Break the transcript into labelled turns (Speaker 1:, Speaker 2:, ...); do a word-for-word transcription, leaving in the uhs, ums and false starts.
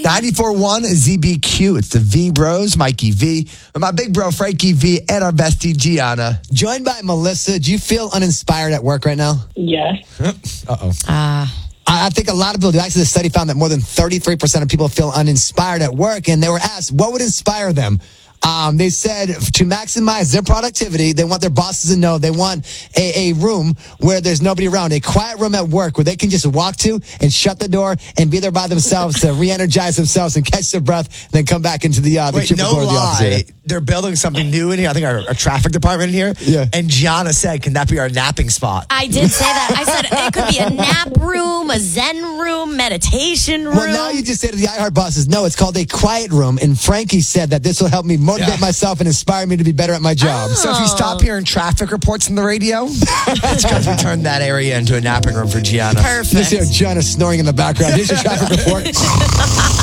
Speaker 1: ninety-four point one Z B Q. It's the V Bros, Mikey V, with my big bro, Frankie V, and our bestie, Gianna.
Speaker 2: Joined by Melissa. Do you feel uninspired at work right now?
Speaker 3: Yes.
Speaker 2: Uh-oh.
Speaker 4: Ah.
Speaker 2: I I think a lot of people do. Actually, the study found that more than thirty-three percent of people feel uninspired at work, and they were asked, what would inspire them? Um, they said to maximize their productivity, they want their bosses to know they want a, a room where there's nobody around, a quiet room at work where they can just walk to and shut the door and be there by themselves to re-energize themselves and catch their breath, and then come back into the, uh, the
Speaker 1: Wait,
Speaker 2: cubicle
Speaker 1: no
Speaker 2: or the office area.
Speaker 1: lie. They're building something new in here. I think our, our traffic department in here.
Speaker 2: Yeah.
Speaker 1: And Gianna said, can that be our napping spot?
Speaker 4: I did say that. I said it could be a nap room, a Zen room, meditation room.
Speaker 2: Well, now you just say to the iHeart bosses, no, it's called a quiet room. And Frankie said that this will help me motivate
Speaker 1: Yeah.
Speaker 2: myself and inspire me to be better at my job.
Speaker 1: So if you stop hearing traffic reports on the radio, it's because we turned that area into a napping room for Gianna.
Speaker 4: Perfect.
Speaker 2: Just hear Gianna snoring in the background. Here's your traffic report.